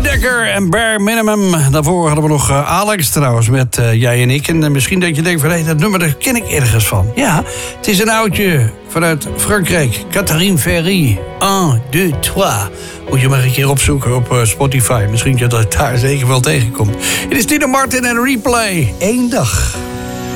Dekker en Bare Minimum. Daarvoor hadden we nog Alex trouwens met Jij en ik. En misschien dat je denkt van, dat nummer daar ken ik ergens van. Ja, het is een oudje vanuit Frankrijk. Catherine Ferry. 1, 2, 3. Moet je maar een keer opzoeken op Spotify. Misschien dat je dat daar zeker wel tegenkomt. Het is Tino Martin en Replay. 1 dag.